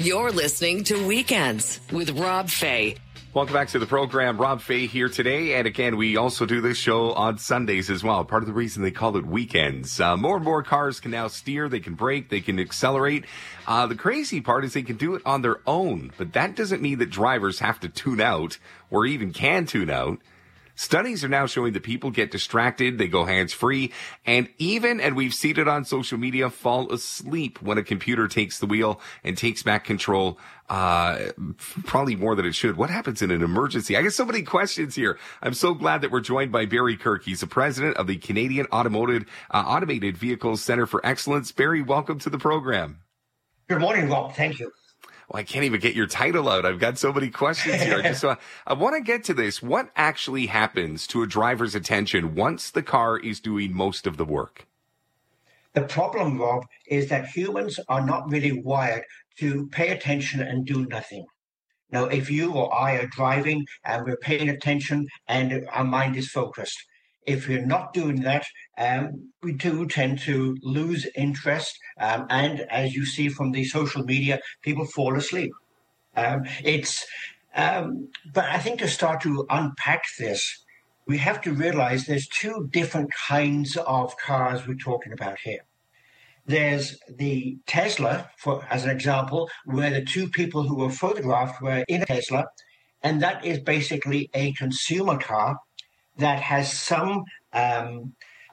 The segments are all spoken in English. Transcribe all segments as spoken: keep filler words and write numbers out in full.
You're listening to Weekends with Rob Fay. Welcome back to the program. Rob Fay here today. And again, we also do this show on Sundays as well. Part of the reason they call it Weekends. Uh, more and more cars can now steer. They can brake. They can accelerate. Uh, the crazy part is they can do it on their own. But that doesn't mean that drivers have to tune out or even can tune out. Studies are now showing that people get distracted, they go hands-free, and even, and we've seen it on social media, fall asleep when a computer takes the wheel and takes back control, uh, probably more than it should. What happens in an emergency? I got so many questions here. I'm so glad that we're joined by Barry Kirk. He's the president of the Canadian Automotive, uh, Automated Vehicles Center for Excellence. Barry, welcome to the program. Good morning, Rob. Thank you. Well, I can't even get your title out. I've got so many questions here. I just uh, I want to get to this. What actually happens to a driver's attention once the car is doing most of the work? The problem, Rob, is that humans are not really wired to pay attention and do nothing. Now, if you or I are driving and we're paying attention and our mind is focused, if we're not doing that, um, we do tend to lose interest. Um, and as you see from the social media, people fall asleep. Um, it's, um, but I think to start to unpack this, we have to realize there's two different kinds of cars we're talking about here. There's the Tesla, for as an example, where the two people who were photographed were in a Tesla, and that is basically a consumer car that has some um,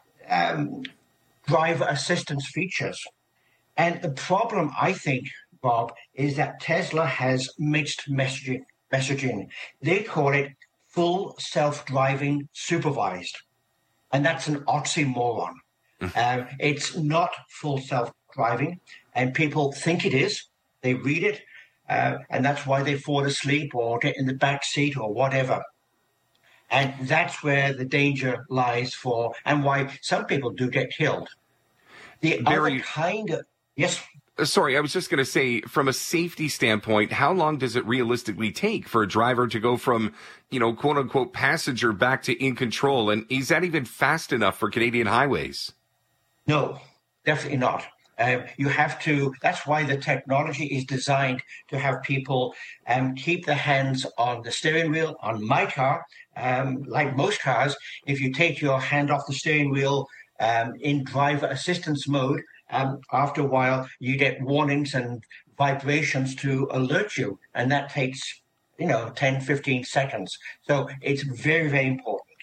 um, driver assistance features. And the problem, I think, Bob, is that Tesla has mixed messaging. messaging. They call it full self-driving supervised. And that's an oxymoron. uh, it's not full self-driving, and people think it is. They read it, uh, and that's why they fall asleep or get in the back seat or whatever. And that's where the danger lies for, and why some people do get killed. The Very, other kind of, yes? Sorry, I was just going to say, from a safety standpoint, how long does it realistically take for a driver to go from, you know, quote unquote passenger back to in control? And is that even fast enough for Canadian highways? No, definitely not. Um, you have to, that's why the technology is designed to have people um, keep their hands on the steering wheel. On my car, um, like most cars, if you take your hand off the steering wheel um, in driver assistance mode, um, after a while you get warnings and vibrations to alert you. And that takes, you know, ten, fifteen seconds. So it's very, very important.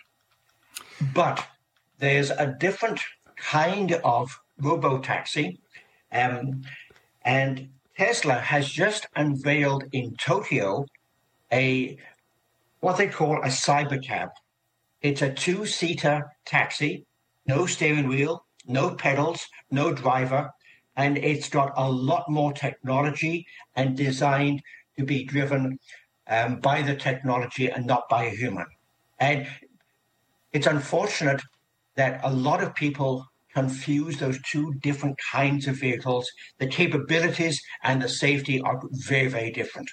But there's a different kind of robo-taxi. Um, and Tesla has just unveiled in Tokyo a what they call a cybercab. It's a two-seater taxi, no steering wheel, no pedals, no driver, and it's got a lot more technology and designed to be driven um, by the technology and not by a human. And it's unfortunate that a lot of people confuse those two different kinds of vehicles. The capabilities and the safety are very, very different.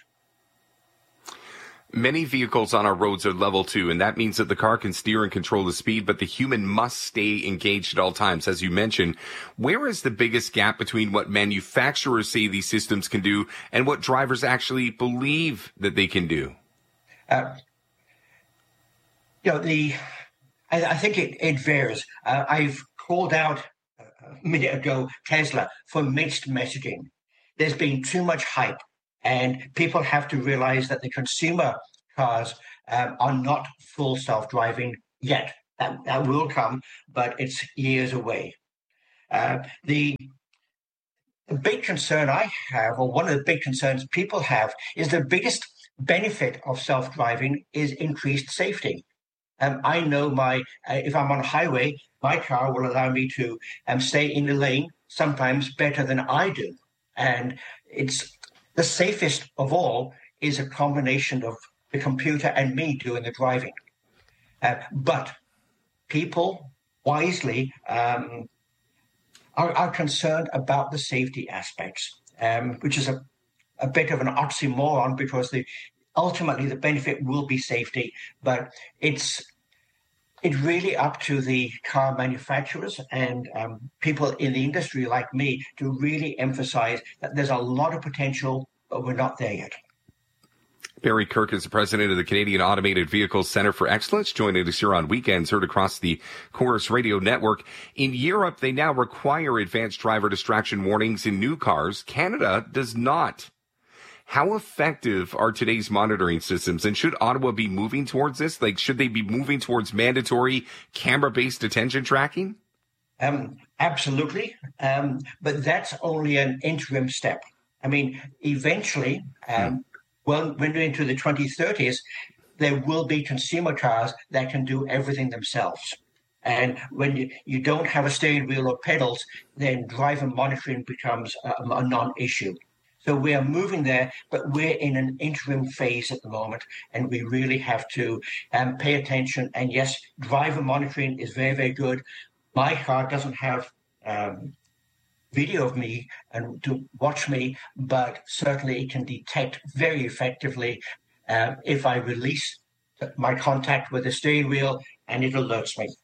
Many vehicles on our roads are level two, and that means that the car can steer and control the speed, but the human must stay engaged at all times. As you mentioned, where is the biggest gap between what manufacturers say these systems can do and what drivers actually believe that they can do? Uh, you know, the I, I think it, it varies. Uh, I've called out a minute ago Tesla for mixed messaging. There's been too much hype, and people have to realize that the consumer cars um, are not full self-driving yet. That, that will come, but it's years away. Uh, the, the big concern I have, or one of the big concerns people have, is the biggest benefit of self-driving is increased safety. Um, I know my uh, if I'm on a highway, my car will allow me to um, stay in the lane sometimes better than I do. And it's the safest of all is a combination of the computer and me doing the driving. Uh, but people wisely um, are, are concerned about the safety aspects, um, which is a, a bit of an oxymoron because the ultimately the benefit will be safety, but it's it's really up to the car manufacturers and um, people in the industry like me to really emphasize that there's a lot of potential but we're not there yet. Barry Kirk is the president of the Canadian Automated Vehicles Centre for Excellence, joining us here on Weekends, heard across the Chorus Radio Network. In Europe, they now require advanced driver distraction warnings in new cars. Canada does not. How effective are today's monitoring systems, and should Ottawa be moving towards this? Like, should they be moving towards mandatory camera-based attention tracking? Um, absolutely, um, but that's only an interim step. I mean, eventually, um, hmm. well, when we're into the twenty thirties, there will be consumer cars that can do everything themselves. And when you, you don't have a steering wheel or pedals, then driver monitoring becomes a, a non-issue. So we are moving there, but we're in an interim phase at the moment, and we really have to um, pay attention. And yes, driver monitoring is very, very good. My car doesn't have um, video of me and to watch me, but certainly it can detect very effectively um, if I release my contact with the steering wheel, and it alerts me.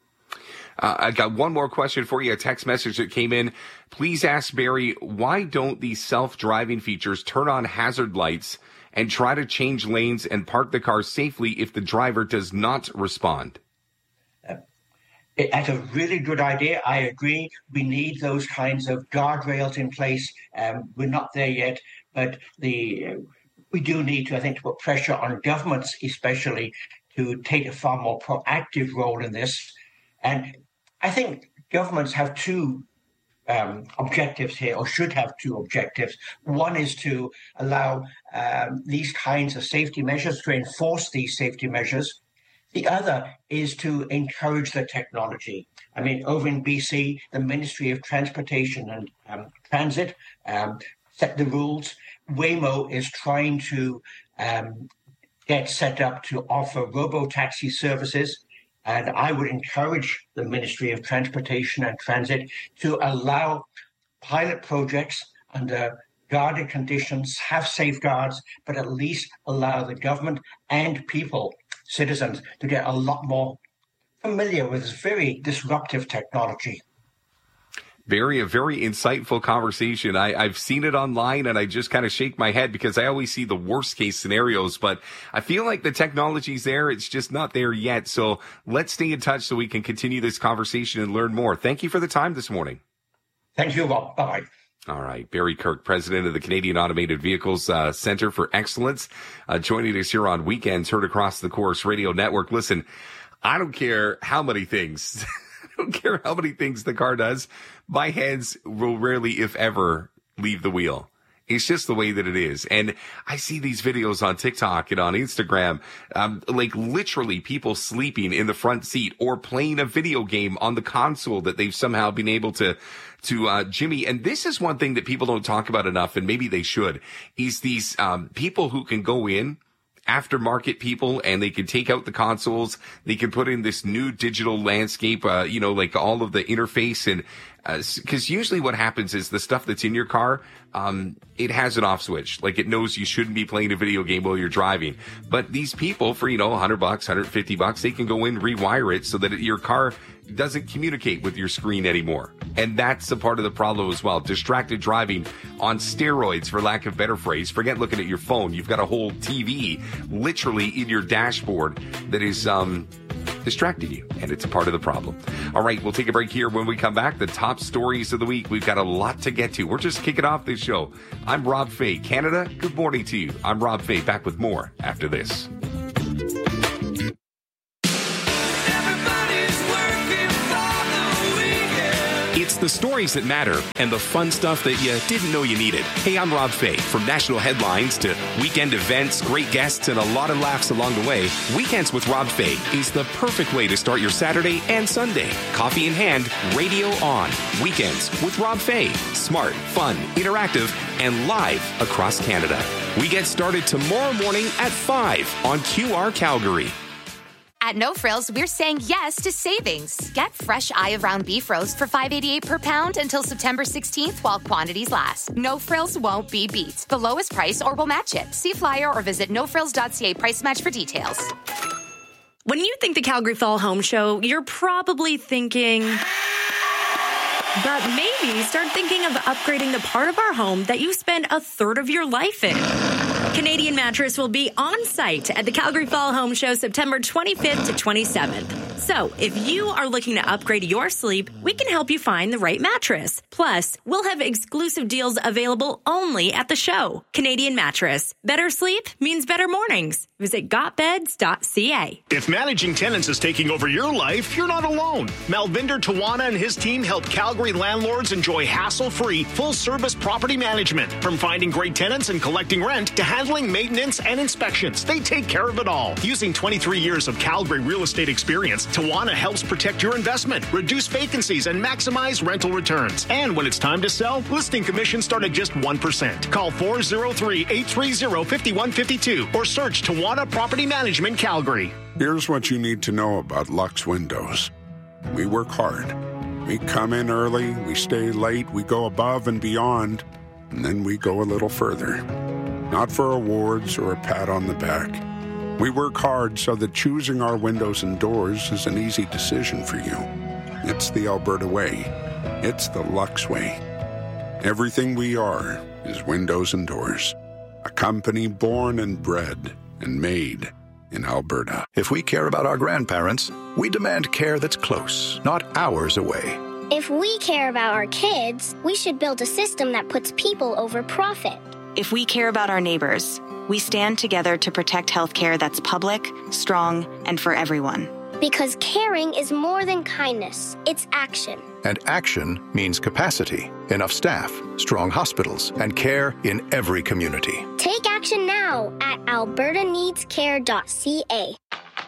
Uh, I got one more question for you, a text message that came in. Please ask Barry, why don't these self-driving features turn on hazard lights and try to change lanes and park the car safely if the driver does not respond? Uh, that's a really good idea. I agree. We need those kinds of guardrails in place. Um, we're not there yet, but the uh, we do need to, I think, to put pressure on governments, especially, to take a far more proactive role in this. And I think governments have two um, objectives here, or should have two objectives. One is to allow um, these kinds of safety measures, to enforce these safety measures. The other is to encourage the technology. I mean, over in B C, the Ministry of Transportation and um, Transit um, set the rules. Waymo is trying to um, get set up to offer robo-taxi services. And I would encourage the Ministry of Transportation and Transit to allow pilot projects under guarded conditions, have safeguards, but at least allow the government and people, citizens, to get a lot more familiar with this very disruptive technology. Very, a very insightful conversation. I, I've seen it online, and I just kind of shake my head because I always see the worst case scenarios, but I feel like the technology's there. It's just not there yet. So let's stay in touch so we can continue this conversation and learn more. Thank you for the time this morning. Thank you, Rob. Bye-bye. All right. Barry Kirk, president of the Canadian Automated Vehicles uh, Centre for Excellence, uh, joining us here on Weekends, heard across the Chorus Radio Network. Listen, I don't care how many things, I don't care how many things the car does. My hands will rarely, if ever, leave the wheel. It's just the way that it is. And I see these videos on TikTok and on Instagram, um, like literally people sleeping in the front seat or playing a video game on the console that they've somehow been able to, to, uh, Jimmy. And this is one thing that people don't talk about enough, and maybe they should, is these, um, people who can go in, aftermarket people, and they can take out the consoles. They can put in this new digital landscape, uh, you know, like all of the interface. And because uh, usually what happens is the stuff that's in your car, um, it has an off switch. Like it knows you shouldn't be playing a video game while you're driving. But these people, for, you know, one hundred bucks, one hundred fifty bucks, they can go in, rewire it so that it, your car doesn't communicate with your screen anymore. And that's a part of the problem as well. Distracted driving on steroids, for lack of better phrase. Forget looking at your phone. You've got a whole T V literally in your dashboard that is um, distracting you, and it's a part of the problem. All right, we'll take a break here. When we come back, the top stories of the week. We've got a lot to get to. We're just kicking off this show. I'm Rob Fay. Canada, good morning to you. I'm Rob Fay, back with more after this. It's the stories that matter and the fun stuff that you didn't know you needed. Hey, I'm Rob Fay. From national headlines to weekend events, great guests, and a lot of laughs along the way, Weekends with Rob Fay is the perfect way to start your Saturday and Sunday. Coffee in hand, radio on. Weekends with Rob Fay. Smart, fun, interactive, and live across Canada. We get started tomorrow morning at five on Q R Calgary. At No Frills, we're saying yes to savings. Get fresh eye of round beef roast for five dollars and eighty-eight cents per pound until September sixteenth while quantities last. No Frills won't be beat. The lowest price or we'll match it. See flyer or visit no frills dot c a price match for details. When you think the Calgary Fall Home Show, you're probably thinking... But maybe start thinking of upgrading the part of our home that you spend a third of your life in. Canadian Mattress will be on site at the Calgary Fall Home Show September twenty-fifth to twenty-seventh. So if you are looking to upgrade your sleep, we can help you find the right mattress. Plus, we'll have exclusive deals available only at the show. Canadian Mattress. Better sleep means better mornings. Visit got beds dot c a. If managing tenants is taking over your life, you're not alone. Malvinder Tawana and his team help Calgary landlords enjoy hassle-free, full-service property management. From finding great tenants and collecting rent to handling maintenance and inspections, they take care of it all. Using twenty-three years of Calgary real estate experience, Tawana helps protect your investment, reduce vacancies, and maximize rental returns. And when it's time to sell, listing commissions start at just one percent. Call four oh three, eight three oh, five one five two or search Tawana Property Management Calgary. Here's what you need to know about Lux Windows. We work hard. We come in early, we stay late, we go above and beyond, and then we go a little further. Not for awards or a pat on the back. We work hard so that choosing our windows and doors is an easy decision for you. It's the Alberta way. It's the Lux way. Everything we are is windows and doors. A company born and bred and made in Alberta. If we care about our grandparents, we demand care that's close, not hours away. If we care about our kids, we should build a system that puts people over profit. If we care about our neighbors, we stand together to protect healthcare that's public, strong, and for everyone. Because caring is more than kindness, it's action. And action means capacity, enough staff, strong hospitals, and care in every community. Take action now at alberta needs care dot c a.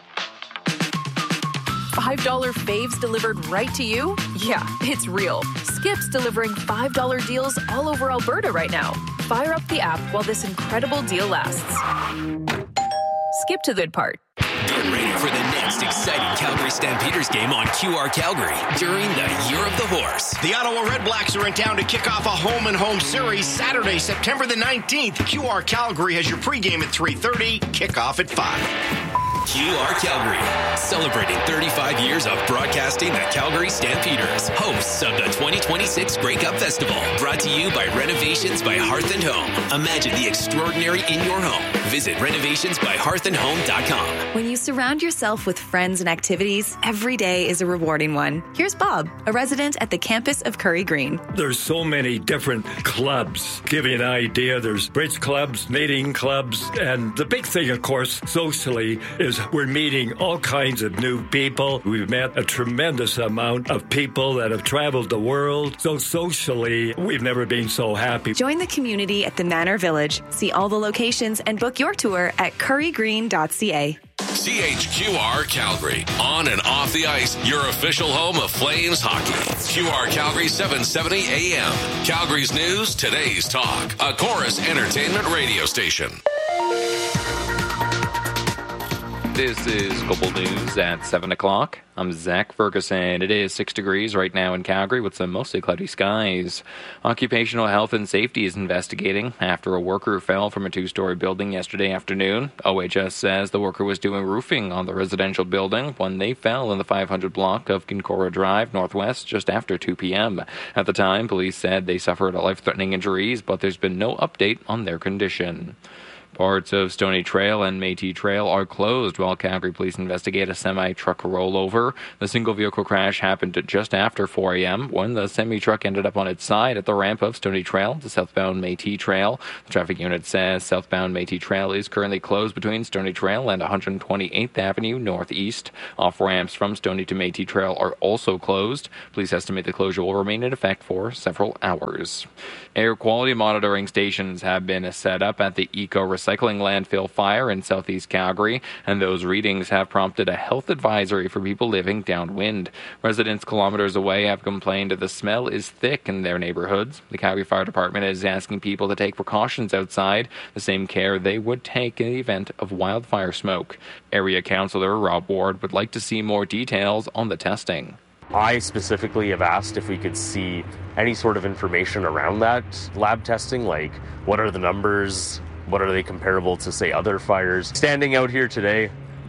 five dollar faves delivered right to you? Yeah, it's real. Skip's delivering five dollar deals all over Alberta right now. Fire up the app while this incredible deal lasts. Skip to the good part. Get ready for the next exciting Calgary Stampeders game on Q R Calgary during the Year of the Horse. The Ottawa Redblacks are in town to kick off a home-and-home series Saturday, September the nineteenth. Q R Calgary has your pregame at three thirty, kickoff at five. Q R Calgary, celebrating thirty-five years of broadcasting the Calgary Stampeders, hosts of the twenty twenty-six Grey Cup Festival, brought to you by Renovations by Hearth and Home. Imagine the extraordinary in your home. Visit renovations by hearth and home dot com. When you surround yourself with friends and activities, every day is a rewarding one. Here's Bob, a resident at the campus of Curry Green. There's so many different clubs. Give you an idea, there's bridge clubs, knitting clubs, and the big thing, of course, socially, is we're meeting all kinds of new people. We've met a tremendous amount of people that have traveled the world. So socially, we've never been so happy. Join the community at the Manor Village. See all the locations and book your tour at curry green dot c a. C H Q R Calgary, on and off the ice, your official home of Flames hockey. Q R Calgary seven seventy A M. Calgary's news, today's talk. A Chorus Entertainment radio station. This is Global News at seven o'clock. I'm Zach Ferguson. It is six degrees right now in Calgary with some mostly cloudy skies. Occupational Health and Safety is investigating after a worker fell from a two-story building yesterday afternoon. O H S says the worker was doing roofing on the residential building when they fell in the five hundred block of Kincora Drive Northwest just after two p.m. At the time, police said they suffered life-threatening injuries, but there's been no update on their condition. Parts of Stony Trail and Métis Trail are closed while Calgary police investigate a semi-truck rollover. The single-vehicle crash happened just after four a.m. when the semi-truck ended up on its side at the ramp of Stony Trail to southbound Métis Trail. The traffic unit says southbound Métis Trail is currently closed between Stony Trail and one hundred twenty-eighth Avenue Northeast. Off-ramps from Stony to Métis Trail are also closed. Police estimate the closure will remain in effect for several hours. Air quality monitoring stations have been set up at the Eco Recycling landfill fire in southeast Calgary, and those readings have prompted a health advisory for people living downwind. Residents kilometers away have complained that the smell is thick in their neighborhoods. The Calgary Fire Department is asking people to take precautions outside, the same care they would take in the event of wildfire smoke. Area Councillor Rob Ward would like to see more details on the testing. I specifically have asked if we could see any sort of information around that lab testing, like what are the numbers, what are they comparable to, say, other fires. Standing out here today,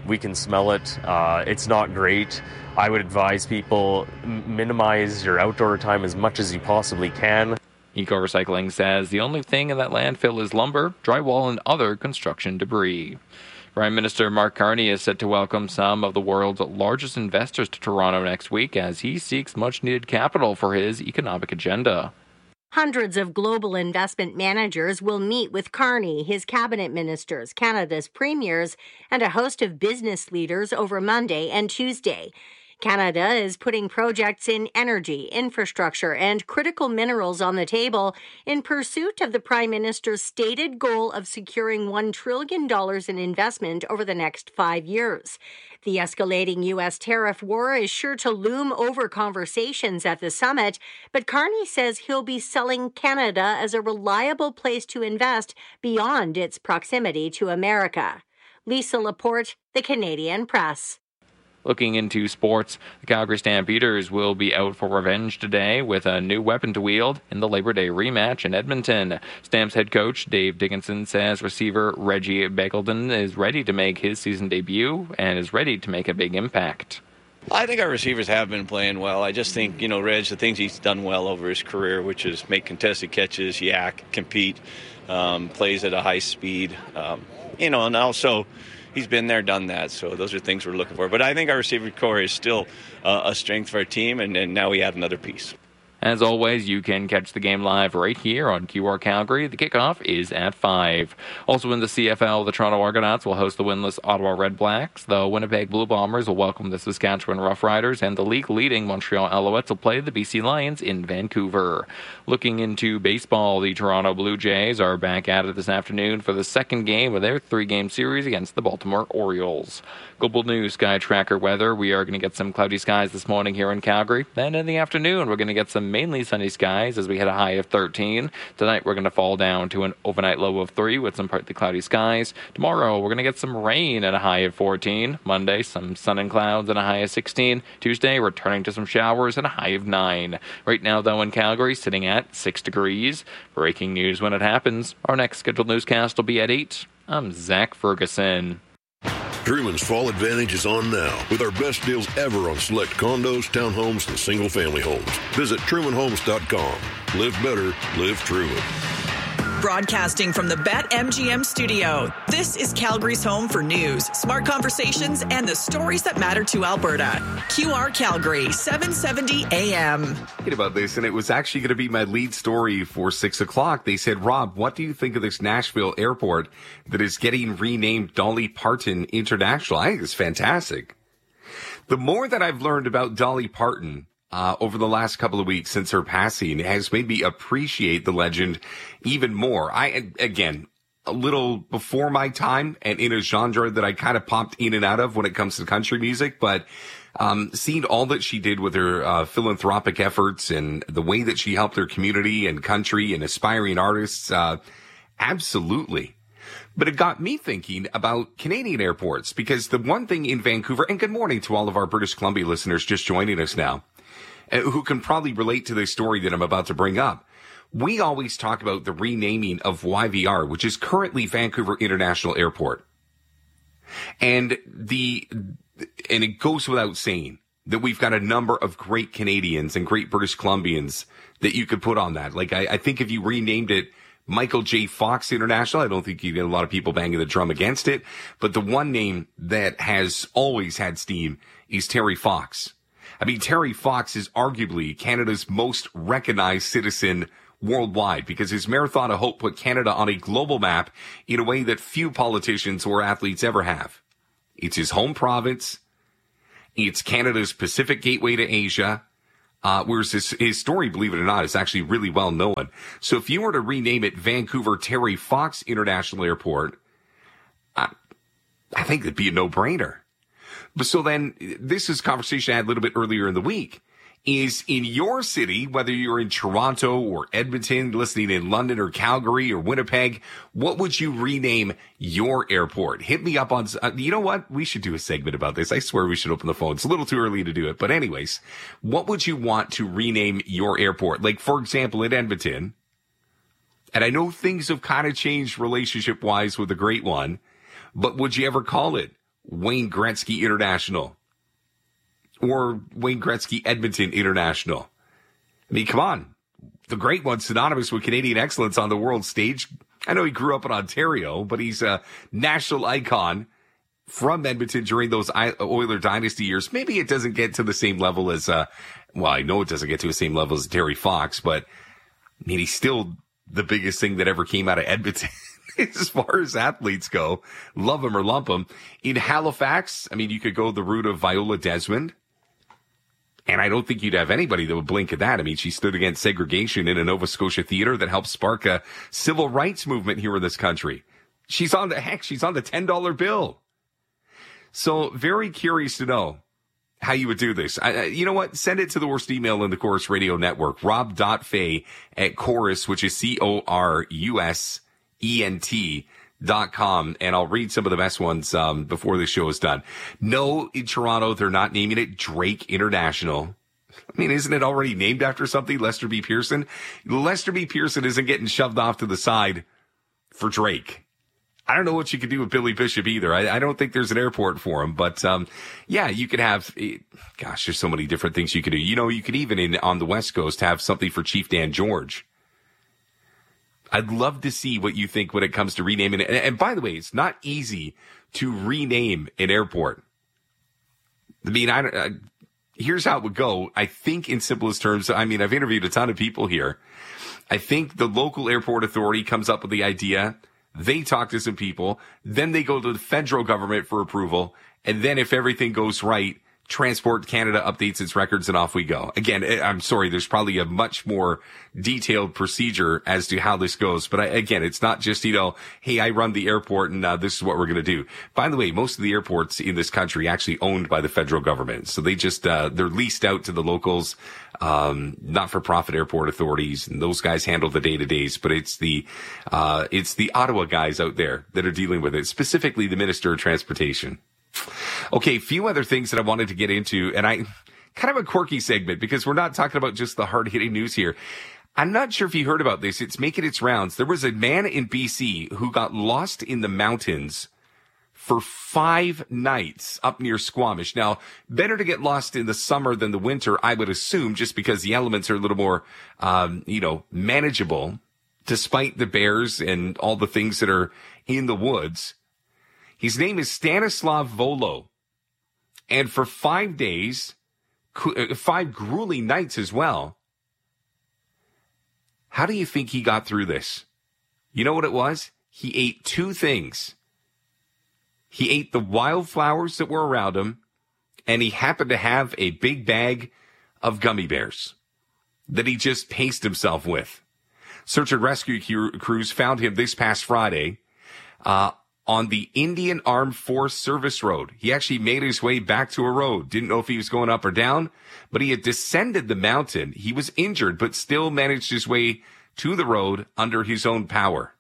We can smell it. Uh, it's not great. I would advise people m- minimize your outdoor time as much as you possibly can. Eco Recycling says the only thing in that landfill is lumber, drywall, and other construction debris. Prime Minister Mark Carney is set to welcome some of the world's largest investors to Toronto next week as he seeks much-needed capital for his economic agenda. Hundreds of global investment managers will meet with Carney, his cabinet ministers, Canada's premiers, and a host of business leaders over Monday and Tuesday. Canada is putting projects in energy, infrastructure, and critical minerals on the table in pursuit of the Prime Minister's stated goal of securing one trillion dollars in investment over the next five years. The escalating U S tariff war is sure to loom over conversations at the summit, but Carney says he'll be selling Canada as a reliable place to invest beyond its proximity to America. Lisa Laporte, The Canadian Press. Looking into sports, the Calgary Stampeders will be out for revenge today with a new weapon to wield in the Labor Day rematch in Edmonton. Stamps head coach Dave Dickinson says receiver Reggie Begelton is ready to make his season debut and is ready to make a big impact. I think our receivers have been playing well. I just think, you know, Reg, the things he's done well over his career, which is make contested catches, yak, compete, um, plays at a high speed, um, you know, and also he's been there, done that. So those are things we're looking for. But I think our receiver core is still uh, a strength for our team, and, and now we add another piece. As always, you can catch the game live right here on Q R Calgary. The kickoff is at five. Also in the C F L, the Toronto Argonauts will host the winless Ottawa Red Blacks. The Winnipeg Blue Bombers will welcome the Saskatchewan Roughriders, and the league-leading Montreal Alouettes will play the B C Lions in Vancouver. Looking into baseball, the Toronto Blue Jays are back at it this afternoon for the second game of their three-game series against the Baltimore Orioles. Global News Sky Tracker weather. We are going to get some cloudy skies this morning here in Calgary. Then in the afternoon, we're going to get some mainly sunny skies as we hit a high of thirteen. Tonight, we're going to fall down to an overnight low of three with some partly cloudy skies. Tomorrow, we're going to get some rain at a high of fourteen. Monday, some sun and clouds and a high of sixteen. Tuesday, returning to some showers and a high of nine. Right now, though, in Calgary, sitting at six degrees. Breaking news when it happens. Our next scheduled newscast will be at eight. I'm Zach Ferguson. Truman's Fall Advantage is on now with our best deals ever on select condos, townhomes, and single-family homes. Visit Truman Homes dot com. Live better, live Truman. Broadcasting from the BetMGM studio, this is Calgary's home for news, smart conversations, and the stories that matter to Alberta. Q R Calgary, seven seventy A M. Thinking about this, and it was actually going to be my lead story for six o'clock. They said, Rob, what do you think of this Nashville airport that is getting renamed Dolly Parton International? I think it's fantastic. The more that I've learned about Dolly Parton Uh, over the last couple of weeks since her passing has made me appreciate the legend even more. I, again, a little before my time and in a genre that I kind of popped in and out of when it comes to country music, but um, seeing all that she did with her uh, philanthropic efforts and the way that she helped her community and country and aspiring artists, uh, absolutely. But it got me thinking about Canadian airports, because the one thing in Vancouver, and good morning to all of our British Columbia listeners just joining us now, who can probably relate to this story that I'm about to bring up. We always talk about the renaming of Y V R, which is currently Vancouver International Airport. And the, and it goes without saying that we've got a number of great Canadians and great British Columbians that you could put on that. Like, I, I think if you renamed it Michael J. Fox International, I don't think you'd get a lot of people banging the drum against it. But the one name that has always had steam is Terry Fox. I mean, Terry Fox is arguably Canada's most recognized citizen worldwide because his Marathon of Hope put Canada on a global map in a way that few politicians or athletes ever have. It's his home province. It's Canada's Pacific gateway to Asia. Uh, whereas his, his story, believe it or not, is actually really well known. So if you were to rename it Vancouver Terry Fox International Airport, I, I think it'd be a no-brainer. But so then, this is a conversation I had a little bit earlier in the week, is in your city, whether you're in Toronto or Edmonton, listening in London or Calgary or Winnipeg, what would you rename your airport? Hit me up on, uh, you know what? We should do a segment about this. I swear we should open the phone. It's a little too early to do it. But anyways, what would you want to rename your airport? Like, for example, in Edmonton, and I know things have kind of changed relationship-wise with the Great One, but would you ever call it Wayne Gretzky International or Wayne Gretzky Edmonton International. I mean, come on. The great one, synonymous with Canadian excellence on the world stage. I know he grew up in Ontario, but he's a national icon from Edmonton during those Oiler dynasty years. Maybe it doesn't get to the same level as, uh, well, I know it doesn't get to the same level as Terry Fox, but I mean, he's still the biggest thing that ever came out of Edmonton as far as athletes go. Love him or lump him. In Halifax, I mean, you could go the route of Viola Desmond. And I don't think you'd have anybody that would blink at that. I mean, she stood against segregation in a Nova Scotia theater that helped spark a civil rights movement here in this country. She's on the, heck, she's on the ten dollar bill. So very curious to know how you would do this. I, you know what? Send it to the worst email in the Chorus Radio Network, rob.fay at Chorus, which is C O R U S E N T dot com, and I'll read some of the best ones um, before the show is done. No, in Toronto, they're not naming it Drake International. I mean, isn't it already named after something? Lester B. Pearson? Lester B. Pearson isn't getting shoved off to the side for Drake. I don't know what you could do with Billy Bishop either. I, I don't think there's an airport for him, but um, yeah, you could have, gosh, there's so many different things you could do. You know, you could even in on the West Coast have something for Chief Dan George. I'd love to see what you think when it comes to renaming it. And by the way, it's not easy to rename an airport. I mean, I, I, here's how it would go. I think in simplest terms, I mean, I've interviewed a ton of people here. I think the local airport authority comes up with the idea. They talk to some people. Then they go to the federal government for approval. And then if everything goes right, Transport Canada updates its records and off we go. Again, I'm sorry, there's probably a much more detailed procedure as to how this goes. But I, again, it's not just, you know, hey, I run the airport and uh, this is what we're going to do. By the way, most of the airports in this country actually owned by the federal government. So they just, uh, they're leased out to the locals, um, not-for-profit airport authorities. And those guys handle the day-to-days. But it's the, uh, it's the Ottawa guys out there that are dealing with it, specifically the Minister of Transportation. Okay, a few other things that I wanted to get into, and I kind of a quirky segment because we're not talking about just the hard-hitting news here. I'm not sure if you heard about this. It's making its rounds. There was a man in B C who got lost in the mountains for five nights up near Squamish. Now, better to get lost in the summer than the winter, I would assume, just because the elements are a little more, um, you know, manageable, despite the bears and all the things that are in the woods. His name is Stanislav Volo. And for five days, five grueling nights as well, how do you think he got through this? You know what it was? He ate two things. He ate the wildflowers that were around him, and he happened to have a big bag of gummy bears that he just paced himself with. Search and rescue crews found him this past Friday, uh, on the Indian Armed Force Service Road. He actually made his way back to a road. Didn't know if he was going up or down, but he had descended the mountain. He was injured, but still managed his way to the road under his own power.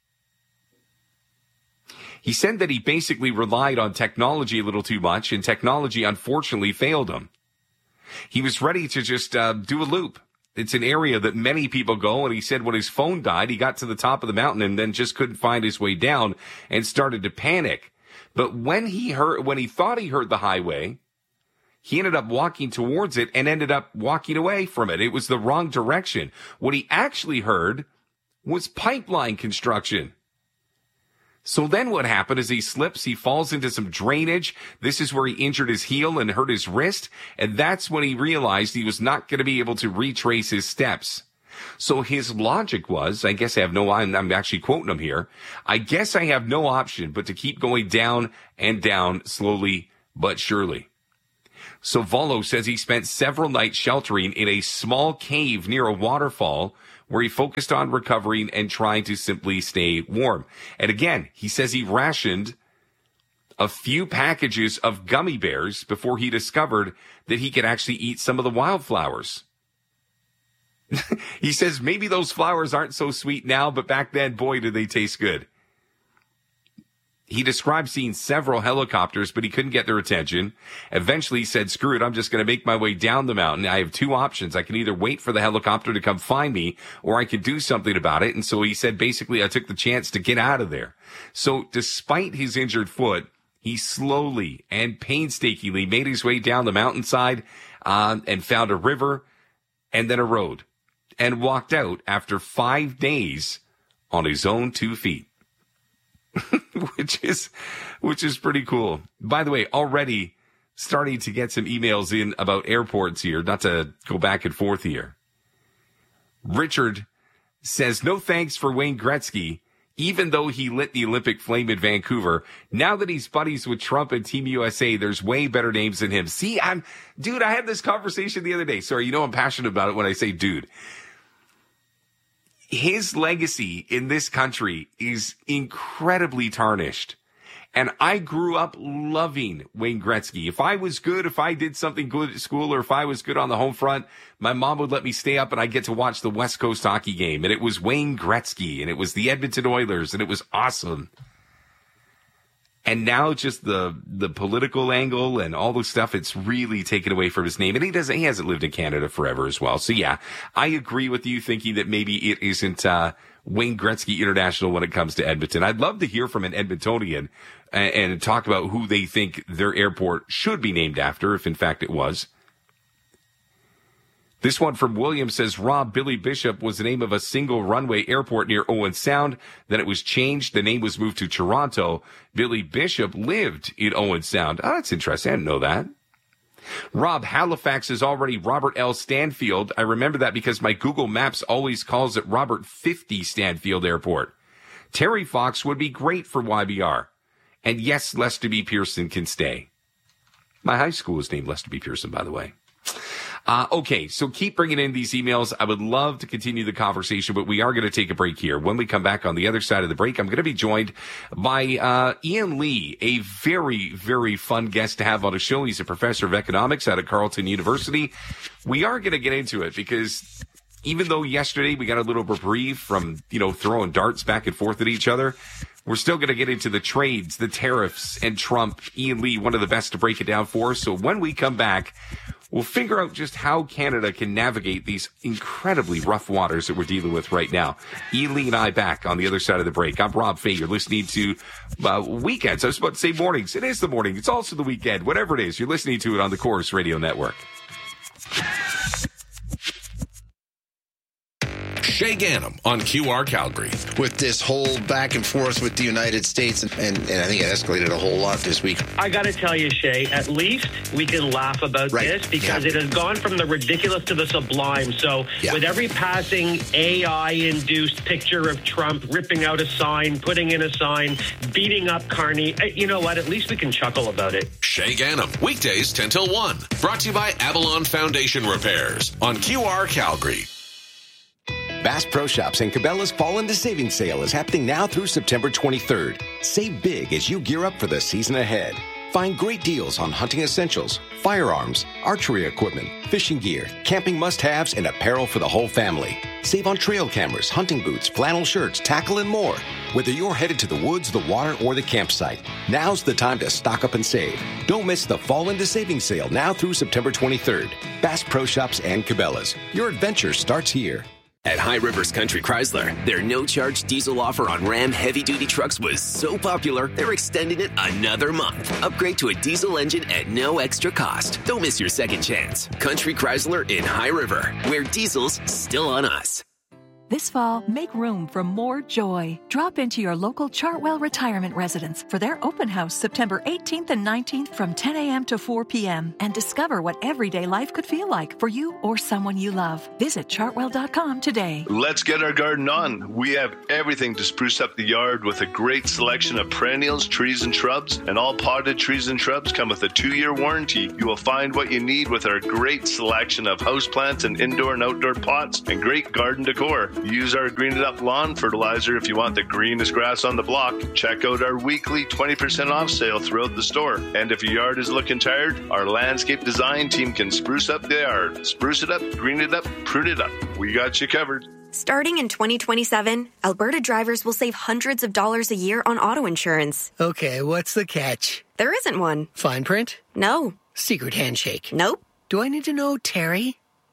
He said that he basically relied on technology a little too much, and technology unfortunately failed him. He was ready to just uh, do a loop. It's an area that many people go, and he said when his phone died, he got to the top of the mountain and then just couldn't find his way down and started to panic. But when he heard, when he thought he heard the highway, he ended up walking towards it and ended up walking away from it. It was the wrong direction. What he actually heard was pipeline construction. So then what happened is he slips, he falls into some drainage. This is where he injured his heel and hurt his wrist. And that's when he realized he was not going to be able to retrace his steps. So his logic was, I guess I have no, I'm, I'm actually quoting him here. I guess I have no option but to keep going down and down slowly but surely. So Volo says he spent several nights sheltering in a small cave near a waterfall where he focused on recovering and trying to simply stay warm. And again, he says he rationed a few packages of gummy bears before he discovered that he could actually eat some of the wildflowers. He says maybe those flowers aren't so sweet now, but back then, boy, did they taste good. He described seeing several helicopters, but he couldn't get their attention. Eventually, he said, screw it, I'm just going to make my way down the mountain. I have two options. I can either wait for the helicopter to come find me, or I can do something about it. And so he said, basically, I took the chance to get out of there. So despite his injured foot, He slowly and painstakingly made his way down the mountainside uh, and found a river and then a road and walked out after five days on his own two feet, which is which is pretty cool. By the way, already starting to get some emails in about airports here, not to go back and forth here. Richard says, no thanks for Wayne Gretzky, even though he lit the Olympic flame in Vancouver. Now that he's buddies with Trump and Team U S A, there's way better names than him. See, I'm, dude, I had this conversation the other day. Sorry, you know I'm passionate about it when I say dude. His legacy in this country is incredibly tarnished. And I grew up loving Wayne Gretzky. If I was good, if I did something good at school, or if I was good on the home front, my mom would let me stay up and I'd get to watch the West Coast hockey game. And it was Wayne Gretzky, and it was the Edmonton Oilers, and it was awesome. And now just the the political angle and all the stuff, it's really taken away from his name. And he doesn't, he hasn't lived in Canada forever as well. So yeah, I agree with you thinking that maybe it isn't uh Wayne Gretzky International when it comes to Edmonton. I'd love to hear from an Edmontonian and, and talk about who they think their airport should be named after, if in fact it was. This one from William says, Rob, Billy Bishop was the name of a single runway airport near Owen Sound. Then it was changed. The name was moved to Toronto. Billy Bishop lived in Owen Sound. Oh, that's interesting. I didn't know that. Rob, Halifax is already Robert L. Stanfield. I remember that because my Google Maps always calls it Robert fifty Stanfield Airport. Terry Fox would be great for Y B R. And yes, Lester B. Pearson can stay. My high school is named Lester B. Pearson, by the way. Uh, okay, so keep bringing in these emails. I would love to continue the conversation, but we are going to take a break here. When we come back on the other side of the break, I'm going to be joined by uh, Ian Lee, a very, very fun guest to have on the show. He's a professor of economics out of Carleton University. We are going to get into it because even though yesterday we got a little reprieve from, you know, throwing darts back and forth at each other, we're still going to get into the trades, the tariffs, and Trump. Ian Lee, one of the best to break it down for us. So when we come back, we'll figure out just how Canada can navigate these incredibly rough waters that we're dealing with right now. Ian Lee and I back on the other side of the break. I'm Rob Fay. You're listening to uh, Weekends. I was about to say mornings. It is the morning. It's also the weekend. Whatever it is, you're listening to it on the Chorus Radio Network. Shay Ganem on Q R Calgary. With this whole back and forth with the United States, and, and, and I think it escalated a whole lot this week. I got to tell you, Shay, at least we can laugh about right. this because yeah. it has gone from the ridiculous to the sublime. So yeah. with every passing A I-induced picture of Trump ripping out a sign, putting in a sign, beating up Carney, you know what? At least we can chuckle about it. Shay Ganem, weekdays ten till one. Brought to you by Avalon Foundation Repairs on Q R Calgary. Bass Pro Shops and Cabela's Fall into Savings Sale is happening now through September twenty-third. Save big as you gear up for the season ahead. Find great deals on hunting essentials, firearms, archery equipment, fishing gear, camping must-haves, and apparel for the whole family. Save on trail cameras, hunting boots, flannel shirts, tackle, and more. Whether you're headed to the woods, the water, or the campsite, now's the time to stock up and save. Don't miss the Fall into Savings Sale now through September twenty-third. Bass Pro Shops and Cabela's. Your adventure starts here. At High Rivers Country Chrysler, their no-charge diesel offer on Ram heavy-duty trucks was so popular, they're extending it another month. Upgrade to a diesel engine at no extra cost. Don't miss your second chance. Country Chrysler in High River, where diesel's still on us. This fall, make room for more joy. Drop into your local Chartwell Retirement Residence for their open house September eighteenth and nineteenth from ten a.m. to four p.m. and discover what everyday life could feel like for you or someone you love. Visit chartwell dot com today. Let's get our garden on. We have everything to spruce up the yard with a great selection of perennials, trees, and shrubs. And all potted trees and shrubs come with a two-year warranty. You will find what you need with our great selection of houseplants and indoor and outdoor pots and great garden decor. Use our Green It Up lawn fertilizer if you want the greenest grass on the block. Check out our weekly twenty percent off sale throughout the store. And if your yard is looking tired, our landscape design team can spruce up the yard. Spruce it up, green it up, prune it up. We got you covered. Starting in twenty twenty-seven, Alberta drivers will save hundreds of dollars a year on auto insurance. Okay, what's the catch? There isn't one. Fine print? No. Secret handshake? Nope. Do I need to know Terry?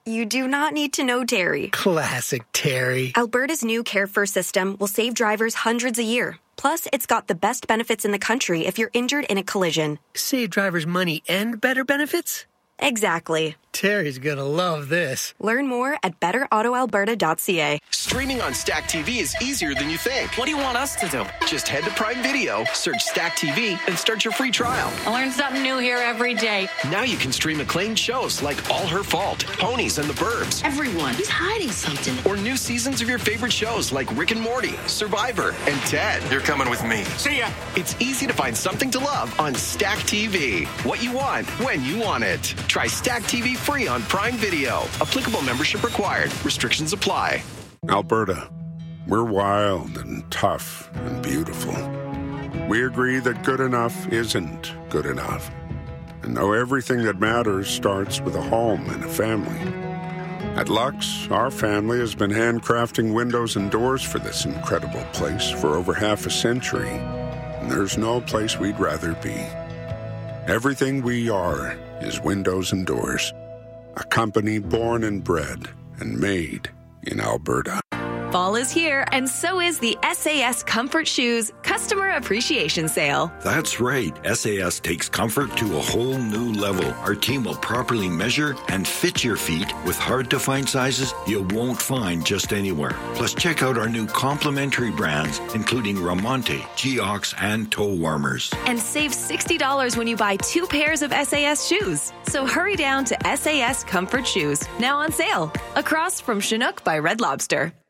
You do not need to know Terry. Classic Terry. Alberta's new Care First system will save drivers hundreds a year. Plus, it's got the best benefits in the country if you're injured in a collision. Save drivers money and better benefits? Exactly. Terry's gonna love this. Learn more at better auto alberta dot c a. Streaming on Stack T V is easier than you think. What do you want us to do? Just head to Prime Video, search Stack T V, and start your free trial. I learn something new here every day. Now you can stream acclaimed shows like All Her Fault, Ponies, and the Burbs. Everyone is hiding something. Or new seasons of your favorite shows like Rick and Morty, Survivor, and Ted. You're coming with me. See ya. It's easy to find something to love on Stack T V. What you want, when you want it. Try Stack T V free on Prime Video. Applicable membership required. Restrictions apply. Alberta, we're wild and tough and beautiful. We agree that good enough isn't good enough. And though everything that matters starts with a home and a family. At Lux, our family has been handcrafting windows and doors for this incredible place for over half a century. And there's no place we'd rather be. Everything we are is windows and doors. A company born and bred and made in Alberta. Fall is here, and so is the S A S Comfort Shoes Customer Appreciation Sale. That's right. S A S takes comfort to a whole new level. Our team will properly measure and fit your feet with hard-to-find sizes you won't find just anywhere. Plus, check out our new complimentary brands, including Ramonte, Geox, and toe warmers. And save sixty dollars when you buy two pairs of S A S shoes. So hurry down to S A S Comfort Shoes, now on sale, across from Chinook by Red Lobster.